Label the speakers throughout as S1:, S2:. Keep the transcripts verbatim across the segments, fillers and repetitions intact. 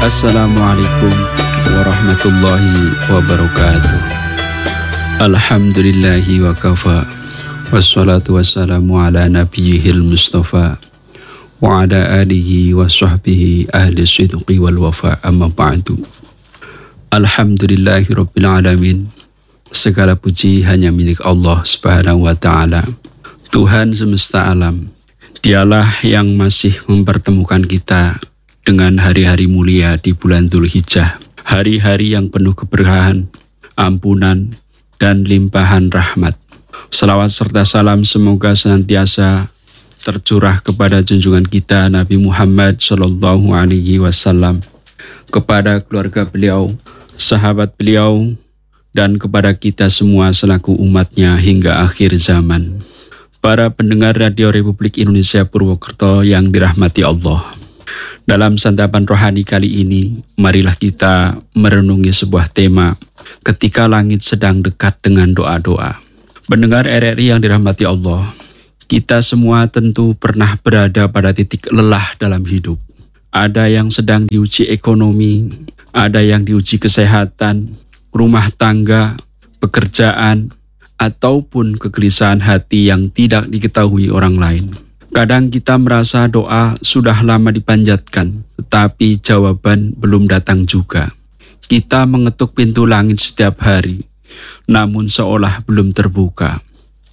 S1: Assalamualaikum warahmatullahi wabarakatuh. Alhamdulillahi wa kafa. Wassalatu wassalamu ala nabiyyihil mustafa wa ala alihi wa sahbihi ahli sidqi wal wafa, amma ba'du. Alhamdulillahi rabbil alamin. Segala puji hanya milik Allah subhanahu wa ta'ala, Tuhan semesta alam. Dialah yang masih mempertemukan kita dengan hari-hari mulia di bulan Dzulhijjah, hari-hari yang penuh keberkahan, ampunan, dan limpahan rahmat. Salawat serta salam semoga senantiasa tercurah kepada junjungan kita Nabi Muhammad Shallallahu Alaihi Wasallam, kepada keluarga beliau, sahabat beliau, dan kepada kita semua selaku umatnya hingga akhir zaman. Para pendengar Radio Republik Indonesia Purwokerto yang dirahmati Allah, dalam santapan rohani kali ini, marilah kita merenungi sebuah tema, ketika langit sedang dekat dengan doa-doa. Pendengar R R I yang dirahmati Allah, kita semua tentu pernah berada pada titik lelah dalam hidup. Ada yang sedang diuji ekonomi, ada yang diuji kesehatan, rumah tangga, pekerjaan, ataupun kegelisahan hati yang tidak diketahui orang lain. Kadang kita merasa doa sudah lama dipanjatkan, tetapi jawaban belum datang juga. Kita mengetuk pintu langit setiap hari, namun seolah belum terbuka.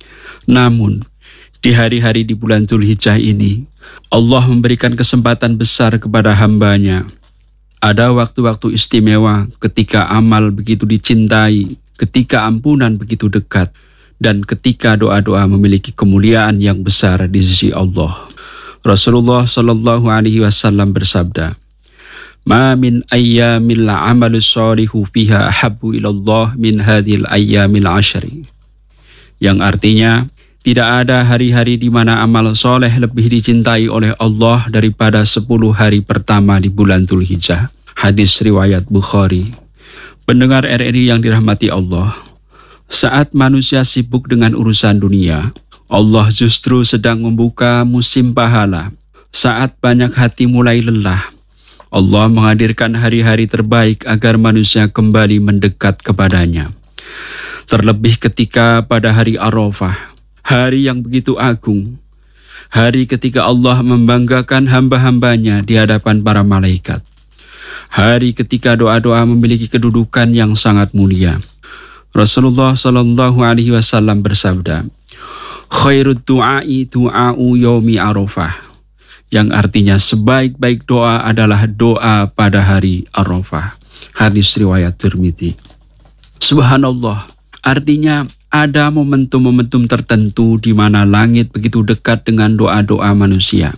S1: Namun, di hari-hari di bulan Dzulhijjah ini, Allah memberikan kesempatan besar kepada hamba-Nya. Ada waktu-waktu istimewa ketika amal begitu dicintai, ketika ampunan begitu dekat, dan ketika doa-doa memiliki kemuliaan yang besar di sisi Allah. Rasulullah Shallallahu Alaihi Wasallam bersabda, "Ma min ayyamil amalus sholihu fiha ahabbu ilallah min hadhil ayyamil ashri." Yang artinya, tidak ada hari-hari di mana amal soleh lebih dicintai oleh Allah daripada sepuluh hari pertama di bulan Dzulhijjah. Hadis riwayat Bukhari. Pendengar R R I yang dirahmati Allah, saat manusia sibuk dengan urusan dunia, Allah justru sedang membuka musim pahala. Saat banyak hati mulai lelah, Allah menghadirkan hari-hari terbaik agar manusia kembali mendekat kepadanya. Terlebih ketika pada hari Arafah, hari yang begitu agung, hari ketika Allah membanggakan hamba-hambanya di hadapan para malaikat, hari ketika doa-doa memiliki kedudukan yang sangat mulia. Rasulullah Shallallahu Alaihi Wasallam bersabda, "Khairud du'ai du'a'u yaumi Arafah," yang artinya sebaik-baik doa adalah doa pada hari Arafah. Hadis riwayat Tirmidzi. Subhanallah, artinya ada momentum-momentum tertentu di mana langit begitu dekat dengan doa-doa manusia.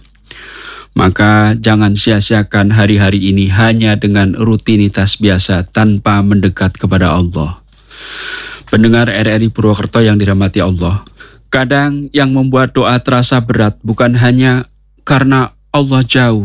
S1: Maka jangan sia-siakan hari-hari ini hanya dengan rutinitas biasa tanpa mendekat kepada Allah. Pendengar R R I Purwokerto yang dirahmati Allah, kadang yang membuat doa terasa berat bukan hanya karena Allah jauh,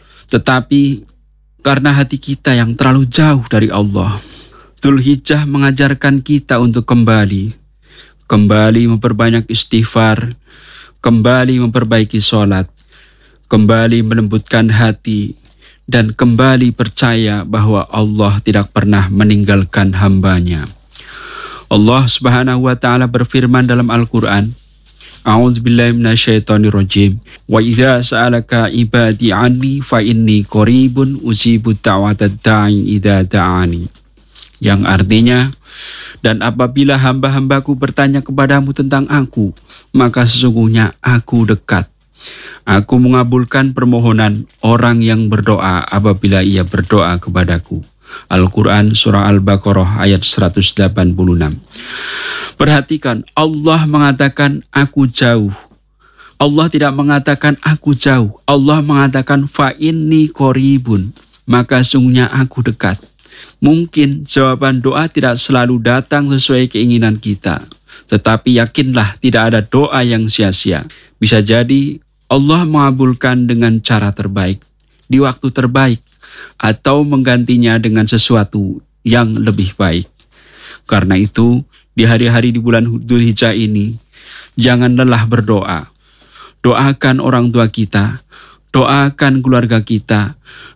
S1: tetapi karena hati kita yang terlalu jauh dari Allah. Dzulhijjah mengajarkan kita untuk kembali, kembali memperbanyak istighfar, kembali memperbaiki sholat, kembali melembutkan hati, dan kembali percaya bahwa Allah tidak pernah meninggalkan hamba-Nya. Allah Subhanahu wa Ta'ala berfirman dalam Al-Quran, "A'udzubillahi minasyaitonirrajim. Wa idza sa'alaka ibadi 'anni fa inni qaribun ujibu da'watad da'i idza da'ani." Yang artinya, dan apabila hamba-hambaku bertanya kepadamu tentang aku, maka sesungguhnya aku dekat. Aku mengabulkan permohonan orang yang berdoa apabila ia berdoa kepadaku. Al-Quran Surah Al-Baqarah ayat seratus delapan puluh enam. Perhatikan, Allah mengatakan aku jauh. Allah tidak mengatakan aku jauh. Allah mengatakan fa inni qaribun, maka sungguhnya aku dekat. Mungkin jawaban doa tidak selalu datang sesuai keinginan kita, tetapi yakinlah tidak ada doa yang sia-sia. Bisa jadi Allah mengabulkan dengan cara terbaik, di waktu terbaik, atau menggantinya dengan sesuatu yang lebih baik. Karena itu, di hari-hari di bulan Dzulhijjah ini, jangan lelah berdoa. Doakan orang tua kita, doakan keluarga kita,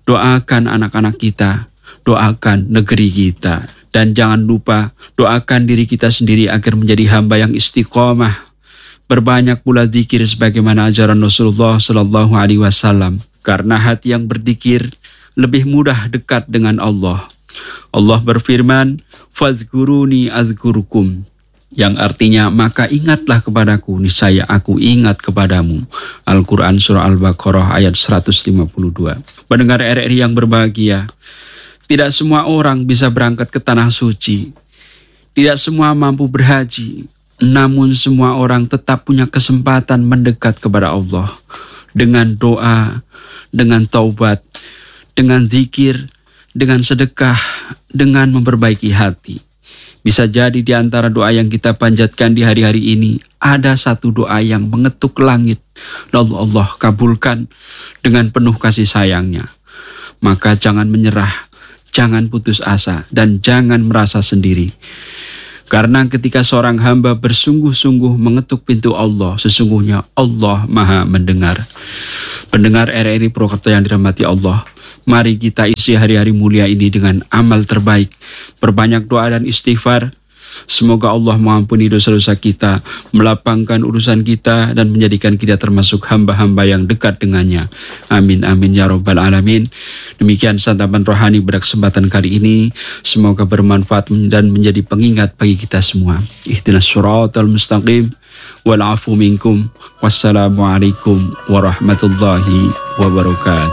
S1: Doakan anak-anak kita, doakan negeri kita, dan jangan lupa doakan diri kita sendiri agar menjadi hamba yang istiqomah. Berbanyak pula zikir sebagaimana ajaran Rasulullah Shallallahu Alaihi Wasallam, karena hati yang berzikir lebih mudah dekat dengan Allah. Allah berfirman, "Fadzkuruni adzkurukum," yang artinya maka ingatlah kepadaku, niscaya aku ingat kepadamu. Al-Quran Surah Al-Baqarah ayat seratus lima puluh dua. Pendengar R R I yang berbahagia, tidak semua orang bisa berangkat ke tanah suci, tidak semua mampu berhaji, namun semua orang tetap punya kesempatan mendekat kepada Allah dengan doa, dengan taubat, dengan zikir, dengan sedekah, dengan memperbaiki hati. Bisa jadi di antara doa yang kita panjatkan di hari-hari ini, ada satu doa yang mengetuk langit, lalu Allah kabulkan dengan penuh kasih sayangnya. Maka jangan menyerah, jangan putus asa, dan jangan merasa sendiri. Karena ketika seorang hamba bersungguh-sungguh mengetuk pintu Allah, sesungguhnya Allah Maha mendengar. Pendengar R R I Purwokerto yang dirahmati Allah, mari kita isi hari-hari mulia ini dengan amal terbaik. Perbanyak doa dan istighfar. Semoga Allah mengampuni dosa-dosa kita, melapangkan urusan kita, dan menjadikan kita termasuk hamba-hamba yang dekat dengannya. Amin, amin, ya Rabbal Alamin. Demikian santapan rohani pada kesempatan kali ini. Semoga bermanfaat dan menjadi pengingat bagi kita semua. Ihdinas siratal mustaqim. Wal afu minkum. Wassalamualaikum warahmatullahi wabarakatuh.